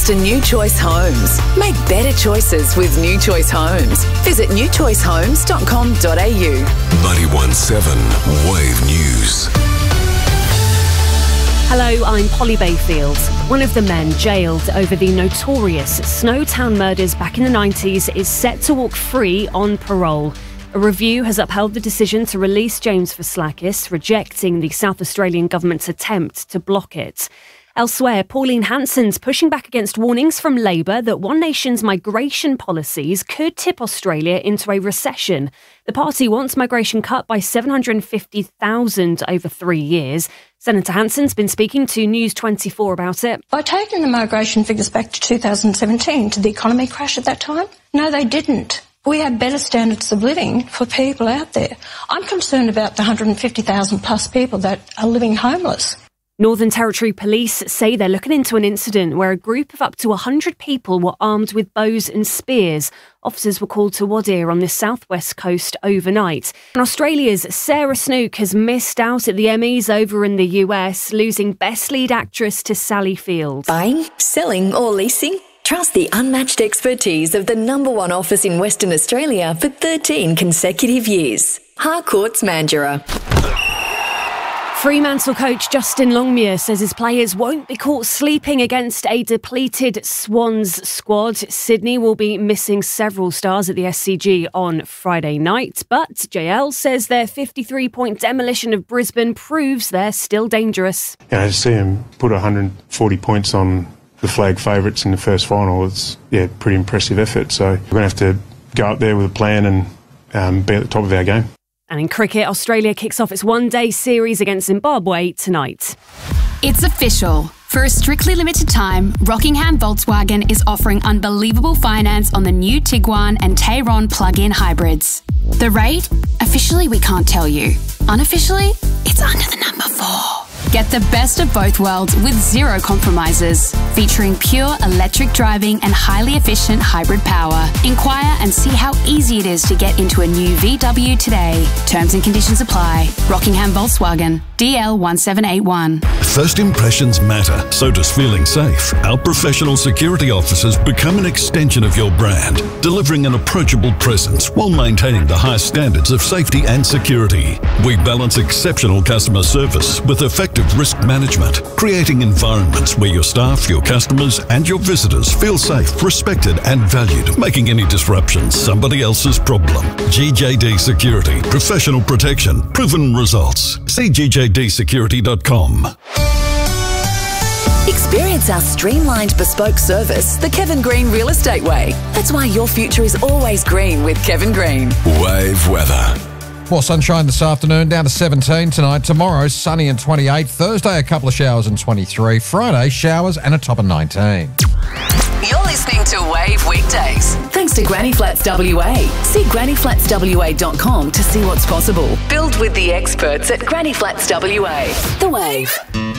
thanks to New Choice Homes. Make better choices with New Choice Homes. Visit newchoicehomes.com.au. 91.7 Wave News. Hello, I'm Polly Bayfield. One of the men jailed over the notorious Snowtown murders back in the 90s is set to walk free on parole. A review has upheld the decision to release James Vaslakis, rejecting the South Australian government's attempt to block it. Elsewhere, Pauline Hanson's pushing back against warnings from Labour that One Nation's migration policies could tip Australia into a recession. The party wants migration cut by 750,000 over 3 years. Senator Hanson's been speaking to News 24 about it. By taking the migration figures back to 2017, did the economy crash at that time? No, they didn't. We have better standards of living for people out there. I'm concerned about the 150,000 plus people that are living homeless. Northern Territory Police say they're looking into an incident where a group of up to 100 people were armed with bows and spears. Officers were called to Wadir on the southwest coast overnight. And Australia's Sarah Snook has missed out at the Emmys over in the US, losing Best Lead Actress to Sally Field. Buying, selling or leasing? Trust the unmatched expertise of the #1 office in Western Australia for 13 consecutive years. Harcourt's Mandurah. Fremantle coach Justin Longmuir says his players won't be caught sleeping against a depleted Swans squad. Sydney will be missing several stars at the SCG on Friday night, but JL says their 53-point demolition of Brisbane proves they're still dangerous. To see them put 140 points on the flag favourites in the first final, it's pretty impressive effort. So we're going to have to go up there with a plan and be at the top of our game. And in cricket, Australia kicks off its one-day series against Zimbabwe tonight. It's official. For a strictly limited time, Rockingham Volkswagen is offering unbelievable finance on the new Tiguan and Tayron plug-in hybrids. The rate? Officially, we can't tell you. Unofficially, it's under the number 4. Get the best of both worlds with zero compromises, featuring pure electric driving and highly efficient hybrid power. Inquire and see how easy it is to get into a new VW today. Terms and conditions apply. Rockingham Volkswagen, DL 1781. First impressions matter, so does feeling safe. Our professional security officers become an extension of your brand, delivering an approachable presence while maintaining the highest standards of safety and security. We balance exceptional customer service with effective risk management, creating environments where your staff, your customers and your visitors feel safe, respected and valued, making any disruptions somebody else's problem. GJD Security, professional protection, proven results. See gjdsecurity.com. Experience our streamlined bespoke service, the Kevin Green Real Estate Way. That's why your future is always green with Kevin Green. Wave weather. More sunshine this afternoon, down to 17 tonight. Tomorrow, sunny and 28. Thursday, a couple of showers and 23. Friday, showers and a top of 19. You're listening to Wave Weekdays. Thanks to Granny Flats WA. See grannyflatswa.com to see what's possible. Build with the experts at Granny Flats WA. The Wave.